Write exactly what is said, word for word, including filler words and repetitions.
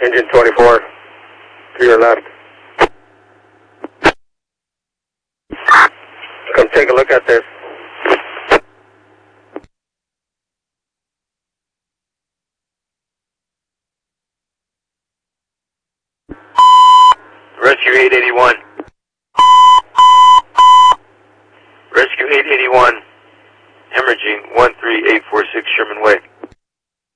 Engine twenty-four, to your left. Come take a look at this. Rescue eight eighty-one. Rescue eight eighty-one. Hemorrhaging one three eight four six Sherman Way.